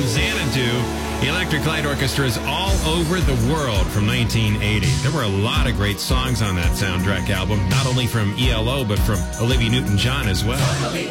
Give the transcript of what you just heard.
Xanadu, Electric Light Orchestra's All Over the World from 1980. There were a lot of great songs on that soundtrack album, not only from ELO, but from Olivia Newton-John as well.